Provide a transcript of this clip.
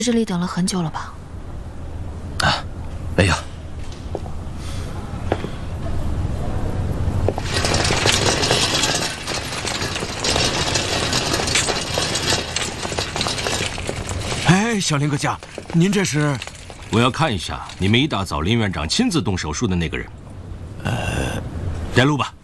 这里等了很久了吧？ 啊，没有。 哎，小林阁下，您这是？ 我要看一下你们一大早林院长亲自动手术的那个人。带路吧。